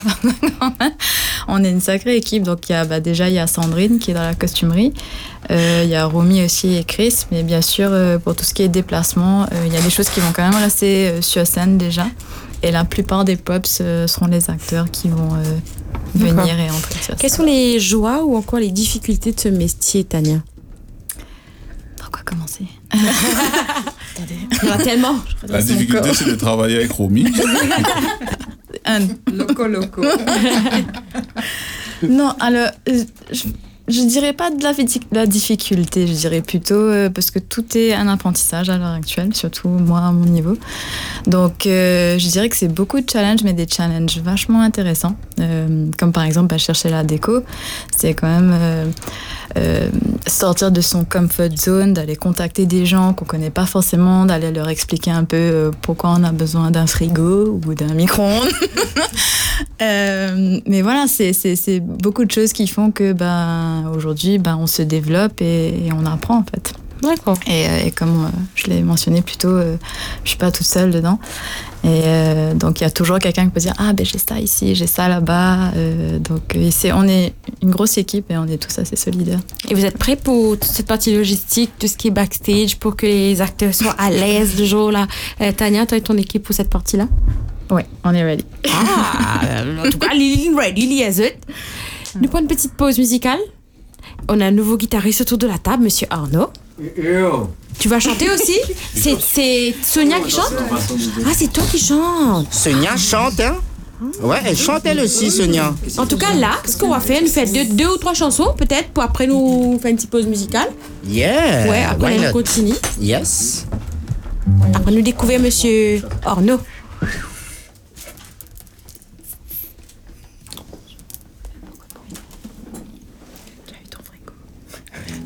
On est une sacrée équipe, donc il y a Sandrine qui est dans la costumerie, il y a Romy aussi et Chris, mais bien sûr pour tout ce qui est déplacement, il y a des choses qui vont quand même rester sur scène déjà, et la plupart des pops seront les acteurs qui vont venir et entrer sur scène. Quelles sont les joies ou encore les difficultés de ce métier, Tania? Par quoi commencer? Attendez, il y en a tellement. La difficulté, c'est de travailler avec Romy. Loco. Non, alors, je dirais pas de la difficulté, je dirais plutôt parce que tout est un apprentissage à l'heure actuelle, surtout moi à mon niveau. Donc, je dirais que c'est beaucoup de challenges, mais des challenges vachement intéressants. Comme par exemple, chercher la déco, c'est quand même sortir de son comfort zone, d'aller contacter des gens qu'on connaît pas forcément, d'aller leur expliquer un peu pourquoi on a besoin d'un frigo ou d'un micro-ondes. Mais voilà, c'est beaucoup de choses qui font que aujourd'hui, on se développe et on apprend en fait. D'accord. Et comme je l'ai mentionné plus tôt, je suis pas toute seule dedans. Et donc il y a toujours quelqu'un qui peut dire j'ai ça ici, j'ai ça là-bas. Donc on est une grosse équipe et on est tous assez solidaires. Et vous êtes prêts pour toute cette partie logistique, tout ce qui est backstage, pour que les acteurs soient à l'aise le jour-là? Tania, toi et ton équipe pour cette partie-là? Oui, on est ready. En tout cas, Lily ready, liaison. Nous prenons une petite pause musicale. On a un nouveau guitariste autour de la table, Monsieur Arnaud. Tu vas chanter aussi? C'est Sonia qui chante? Ah, c'est toi qui chantes. Sonia chante, hein? Ouais, elle chante elle aussi, Sonia. En tout cas, là, ce qu'on va faire, nous faire deux ou trois chansons, peut-être, pour après nous faire une petite pause musicale. Yeah. Ouais, après on continue. Yes. Après nous découvrir Monsieur Arnaud.